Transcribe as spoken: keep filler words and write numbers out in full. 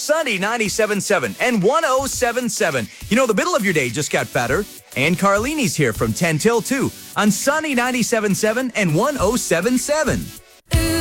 Sunny ninety-seven point seven and one oh seven point seven. You know, the middle of your day just got better. And Carlini's here from ten till two on Sunny ninety-seven point seven and one oh seven point seven.